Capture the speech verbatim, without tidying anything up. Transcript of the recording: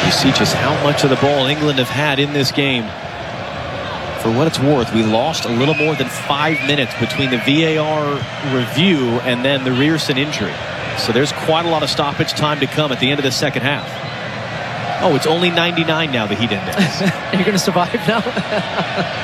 You see just how much of the ball England have had in this game. For what it's worth, we lost a little more than five minutes between the V A R review and then the Ryerson injury. So there's quite a lot of stoppage time to come at the end of the second half. Oh, it's only ninety-nine now, the heat index. You're going to survive now?